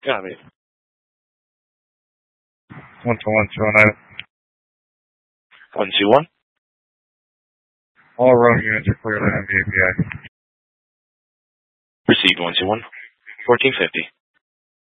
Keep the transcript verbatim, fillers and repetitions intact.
Got it. One two one two one nine. One two one. All road units are clear to M V A P I. Received one two one. Fourteen fifty.